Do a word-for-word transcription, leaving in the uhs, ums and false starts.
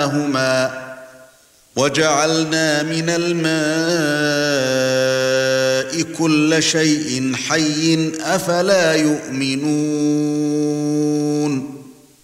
هما وجعلنا من الماء كل شيء حي أفلا يؤمنون